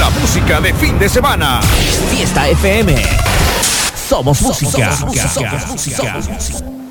La música de fin de semana. Fiesta FM. Somos música.